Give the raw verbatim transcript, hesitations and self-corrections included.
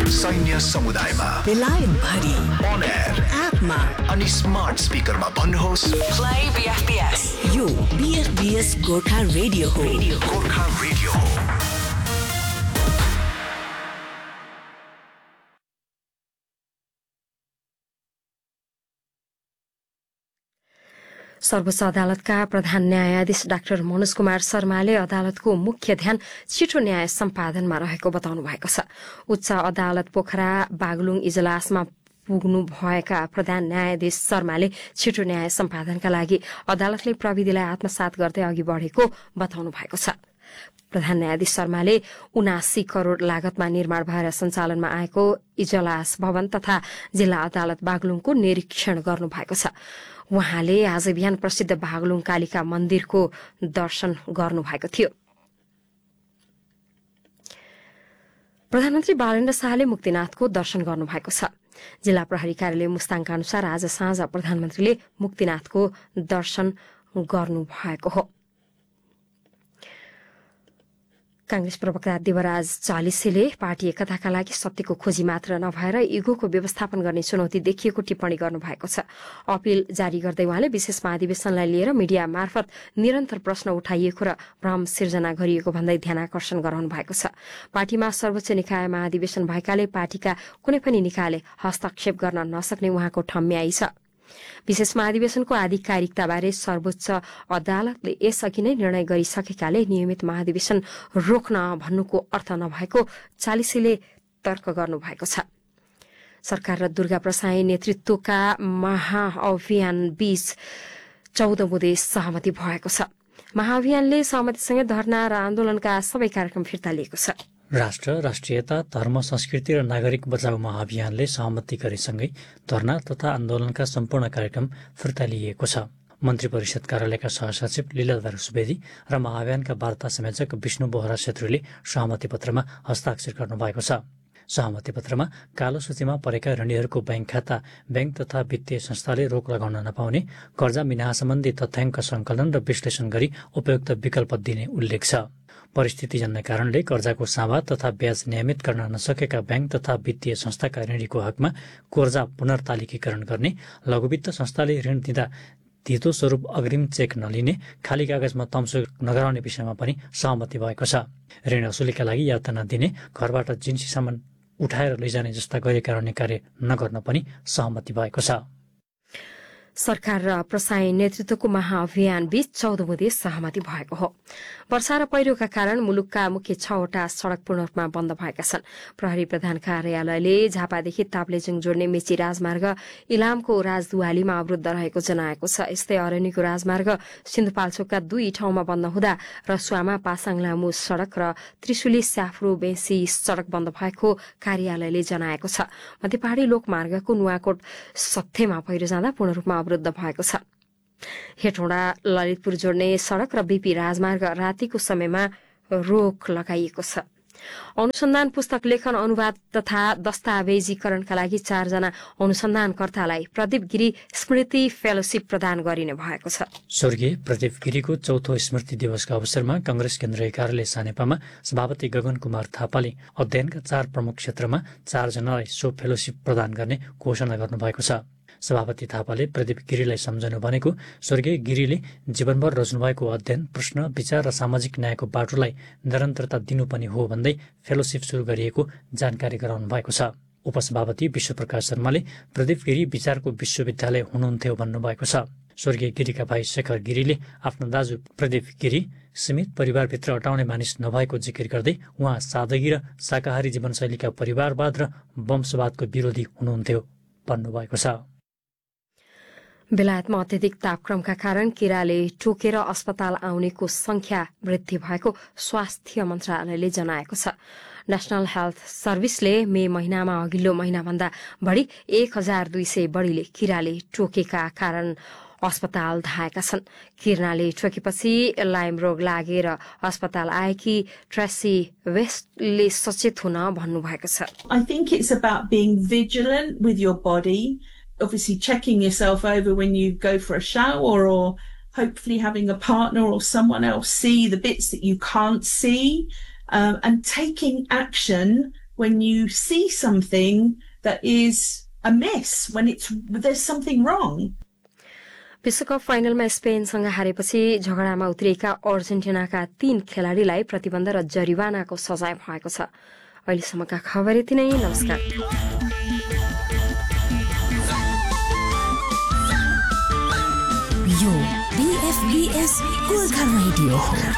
सैन्य समुदायमा बेलायत भरि on air एपमा अनि स्मार्ट स्पिकरमा भन्नुहोस् Play B F B S. यो B F B S Gorkha radio हो. गोर्खा रेडियो हो. सर्वोच्च अदालतका प्रधान न्यायाधीश डाक्टर मनोज कुमार शर्माले अदालतको मुख्य ध्यान छिटो न्याय सम्पादनमा रहेको बताउनु भएको छ. उच्च अदालत पोखरा बागलुङ इजलासमा पुग्नु भएका प्रधान न्यायाधीश शर्माले छिटो न्याय सम्पादनका लागि अदालतले प्रविधिलाई आत्मसात गर्दै अघि बढ़ेको बताउनु भएको छ. प्रधान न्यायाधीश शर्माले उनासी करोड़ लागतमा निर्माण भएर सञ्चालनमा आएको इजलास भवन तथा जिल्ला अदालत बागलुङको निरीक्षण गर्नु भएको छ. उहाँले आज बिहान प्रसिद्ध बागलुङ कालिका मन्दिरको दर्शन गर्नुभएको थियो. प्रधानमन्त्री बालेन्द्र शाहले मुक्तिनाथको दर्शन गर्नुभएको छ. जिल्ला प्रहरी कार्यालय मुस्ताङका अनुसार आज साँझ प्रधानमन्त्रीले मुक्तिनाथको दर्शन गर्नुभएको हो. कांग्रेस प्रवक्ता देवराज चालिसेले पार्टी एकताका लागि सत्यको खोजी मात्र नभएर इगोको व्यवस्थापन गर्ने चुनौती देखिएको टिप्पणी गर्नुभएको छ. अपील जारी गर्दै उहाँले विशेष महाधिवेशनलाई लिएर मीडिया मार्फत निरन्तर प्रश्न उठाइएको र भ्रम सिर्जना गरिएको भन्दै ध्यानाकर्षण गराउनु भएको छ. पार्टीमा सर्वोच्च निकाय महाधिवेशन भएकाले पार्टीका कुनै पनि निकायले हस्तक्षेप गर्न नसक्ने उहाँको ठम्म्याइ छ. विशेष महाधिवेशनको आधिकारिकताबारे सर्वोच्च अदालतले यसअघि नै निर्णय गरिसकेकाले नियमित महाधिवेशन रोक्न भन्नुको अर्थ नभएको चालिसेले तर्क गर्नुभएको छ. सरकार र दुर्गा प्रसाई नेतृत्वका महाअभियान बीच चौध बुँदे सहमति भएको छ. महाअभियानले सहमतिसँगै धरना र आन्दोलनका सबै कार्यक्रम फिर्ता लिएको छ. राष्ट्र, राष्ट्रियता, धर्म, संस्कृति र नागरिक बचाउ महाअभियानले सहमति गरेसँगै धरना तथा आन्दोलनका सम्पूर्ण कार्यक्रम फिर्ता लिएको छ. मन्त्री परिषद कार्यालयका सहसचिव लीलाधर सुवेदी र महाअभियानका वार्ता संयोजक विष्णु बोहरा छेत्रीले सहमति पत्रमा हस्ताक्षर गर्नुभएको छ. सहमति पत्रमा कालो सूचीमा परेका ऋणीहरूको ब्याङ्क खाता, ब्याङ्क तथा वित्तीय संस्थाले रोक लगाउन नपाउने, कर्जा मिनाहा सम्बन्धी तथ्याङ्क संकलन र विश्लेषण गरी उपयुक्त विकल्प दिने उल्लेख छ. परिस्थितिजन्य कारणले कर्जाको साभा तथा ब्याज नियमित गर्न नसकेका ब्याङ्क तथा वित्तीय संस्थाका ऋणीको हकमा कर्जा पुनर्तालिकीकरण गर्ने, लघुवित्त संस्थाले ऋण दिँदा धितो स्वरूप अग्रिम चेक नलिने, खाली कागजमा तम्सुक नगराउने विषयमा पनि सहमति भएको छ. ऋण असुलीका लागि यातना दिने, घरबाट जिन्सी सामान उठाएर लैजाने जस्ता गैरकानुनी कार्य नगर्न पनि सहमति भएको छ. सरकार र प्रसाई नेतृत्वको महाअभियान बीच चौध बुँदे सहमति भएको हो. वर्षा र पहिरोका कारण मुलुकका मुख्य छवटा सड़क पूर्ण रूपमा बन्द भएका छन्. प्रहरी प्रधान कार्यालयले झापादेखि ताप्लेजुङ जोड्ने मेची राजमार्ग इलामको राजदुवालीमा अवरुद्ध रहेको जनाएको छ. यस्तै अरण्यको राजमार्ग सिन्धुपाल्चोकका दुई ठाउँमा बन्द हुँदा रसुवामा पासाङ लामु सड़क र त्रिशुली स्याफ्रो बेसी सड़क बन्द भएको कार्यालयले जनाएको छ. मध्यपहाड़ी लोकमार्गको नुवाकोट सत्थेमा पहिरो जाँदा पूर्ण रूपमा अवरुद्ध भएको छ. हेटौँडा ललितपुर जोड्ने सड़क र बीपी राजमार्ग रातिको समयमा रोक लगाइएको छ. अनुसन्धान पुस्तक लेखन, अनुवाद तथा दस्तावेजीकरणका लागि चारजना अनुसन्धानकर्तालाई प्रदीप गिरी स्मृति फेलोशिप प्रदान गरिने भएको छ. स्वर्गीय प्रदीप गिरीको चौथो स्मृति दिवसका अवसरमा कांग्रेस केन्द्रीय कार्यालय सानेपामा सभापति गगन कुमार थापाले अध्ययनका चार प्रमुख क्षेत्रमा चारजनालाई सो फेलोशिप प्रदान गर्ने घोषणा गर्नुभएको छ. सभापति थापाले प्रदीप गिरीलाई सम्झनु भनेको स्वर्गीय गिरीले जीवनभर रोज्नुभएको अध्ययन, प्रश्न, विचार र सामाजिक न्यायको बाटोलाई निरन्तरता दिनु पनि हो भन्दै फेलोशिप सुरु गरिएको जानकारी गराउनु भएको छ. उपसभापति विश्वप्रकाश शर्माले प्रदीप गिरी विचारको विश्वविद्यालय हुनुहुन्थ्यो भन्नुभएको छ. स्वर्गीय गिरीका भाइ शेखर गिरीले आफ्नो दाजु प्रदीप गिरी सीमित परिवारभित्र अटाउने मानिस नभएको जिकिर गर्दै उहाँ सादगी र शाकाहारी जीवनशैलीका परिवारवाद र वंशवादको विरोधी हुनुहुन्थ्यो भन्नुभएको छ. बेलायतमा अत्यधिक तापक्रमका कारण किराले टोकेर अस्पताल आउनेको संख्या वृद्धि भएको स्वास्थ्य मन्त्रालयले जनाएको छ. नेशनल हेल्थ सर्भिसले मे महिनामा अघिल्लो महिनाभन्दा बढ़ी एक हजार दुई सय बढ़ीले किराले टोकेका कारण अस्पताल धाएका छन्. किराले टोकेपछि लाइम रोग लागेर अस्पताल आएकी ट्रेसी वेस्टले सचेत हुन भन्नुभएको छ. I think it's about being vigilant with your body. Obviously checking yourself over when you go for a shower, or hopefully having a partner or someone else see the bits that you can't see, um, and taking action when you see something that is amiss, when it's there's something wrong. विश्वकप फाइनलमा स्पेनसँग हारेपछि झगडामा उत्रिएका अर्जेन्टिनाका तीन खेलाड़ीलाई प्रतिबन्ध र जरिवानाको सजाय भएको छ। अहिलेसम्मका खबर यति नै। नमस्कार। यो बीएफबीएस गोर्खा रेडियो हो।